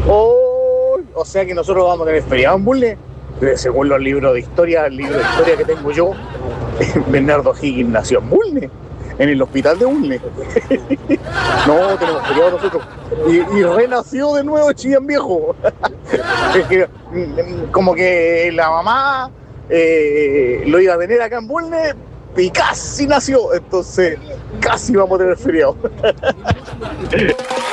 Oh, o sea que nosotros vamos a tener feriado en Bulnes. Según los libros de historia, el libro de historia que tengo yo, Bernardo Higgins nació en Bulnes, en el hospital de Bulnes. No, tenemos feriado nosotros. Y renació de nuevo Chillán Viejo. Es que, como que la mamá lo iba a tener acá en Bulnes y casi nació. Entonces, casi vamos a tener feriado.